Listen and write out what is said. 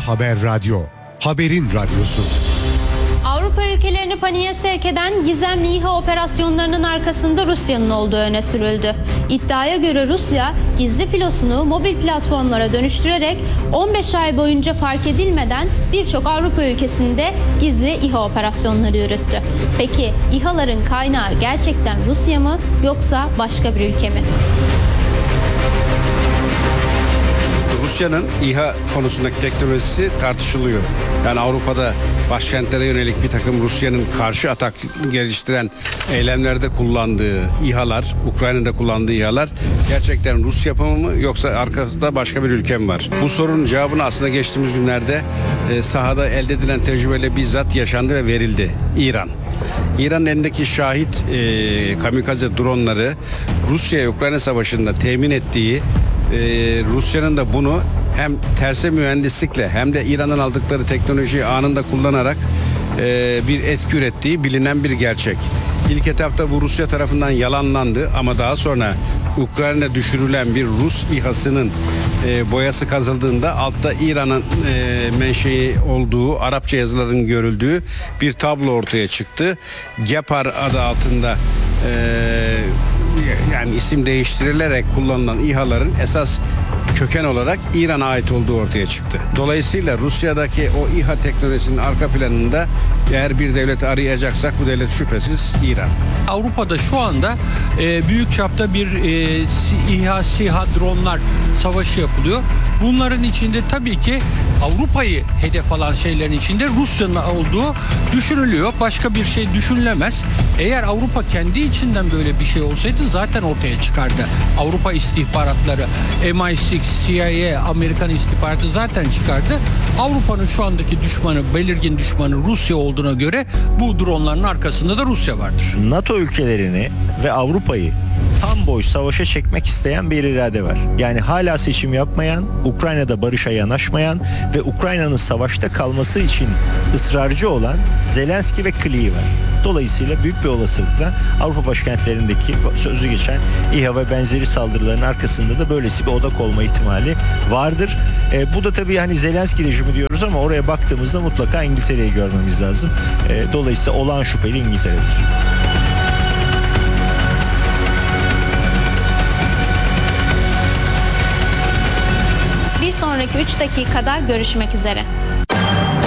Haber Radyo, haberin radyosu. Avrupa ülkelerini paniğe sevk eden gizemli İHA operasyonlarının arkasında Rusya'nın olduğu öne sürüldü. İddiaya göre Rusya, gizli filosunu mobil platformlara dönüştürerek 15 ay boyunca fark edilmeden birçok Avrupa ülkesinde gizli İHA operasyonları yürüttü. Peki İHA'ların kaynağı gerçekten Rusya mı yoksa başka bir ülke mi? Rusya'nın İHA konusundaki teknolojisi tartışılıyor. Yani Avrupa'da başkentlere yönelik bir takım Rusya'nın karşı atak geliştiren eylemlerde kullandığı İHA'lar, Ukrayna'da kullandığı İHA'lar gerçekten Rus yapımı mı yoksa arkasında başka bir ülke mi var? Bu sorunun cevabını aslında geçtiğimiz günlerde sahada elde edilen tecrübeyle bizzat yaşandı ve verildi. İran. İran'ın elindeki şahit kamikaze dronları Rusya-Ukrayna savaşında temin ettiği Rusya'nın da bunu hem terse mühendislikle hem de İran'dan aldıkları teknolojiyi anında kullanarak bir etki ürettiği bilinen bir gerçek. İlk etapta bu Rusya tarafından yalanlandı ama daha sonra Ukrayna düşürülen bir Rus İHA'sının boyası kazıldığında altta İran'ın menşei olduğu, Arapça yazıların görüldüğü bir tablo ortaya çıktı. Gepar adı altında yani isim değiştirilerek kullanılan İHA'ların esas köken olarak İran'a ait olduğu ortaya çıktı. Dolayısıyla Rusya'daki o İHA teknolojisinin arka planında eğer bir devleti arayacaksak bu devlet şüphesiz İran. Avrupa'da şu anda büyük çapta bir İHA, SİHA dronlar savaşı yapılıyor. Bunların içinde tabii ki Avrupa'yı hedef alan şeylerin içinde Rusya'nın olduğu düşünülüyor. Başka bir şey düşünülemez. Eğer Avrupa kendi içinden böyle bir şey olsaydı zaten ortaya çıkardı. Avrupa istihbaratları, MI6, CIA, Amerikan istihbaratı zaten çıkardı. Avrupa'nın şu andaki düşmanı, belirgin düşmanı Rusya olduğuna göre bu dronların arkasında da Rusya vardır. NATO ülkelerini ve Avrupa'yı tam boy savaşa çekmek isteyen bir irade var. Yani hala seçim yapmayan, Ukrayna'da barışa yanaşmayan ve Ukrayna'nın savaşta kalması için ısrarcı olan Zelenski ve Klee var. Dolayısıyla büyük bir olasılıkla Avrupa başkentlerindeki sözü geçen İHA ve benzeri saldırıların arkasında da böylesi bir odak olma ihtimali vardır. Bu da tabii hani Zelenski rejimi diyoruz ama oraya baktığımızda mutlaka İngiltere'yi görmemiz lazım. Dolayısıyla olağan şüpheli İngiltere'dir. Bir sonraki 3 dakikada görüşmek üzere.